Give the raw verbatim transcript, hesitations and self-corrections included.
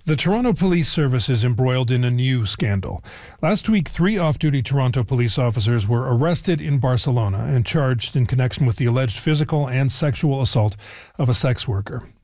The Toronto Police Service is embroiled in a new scandal. Last week, three off-duty Toronto police officers were arrested in Barcelona and charged in connection with the alleged physical and sexual assault of a sex worker.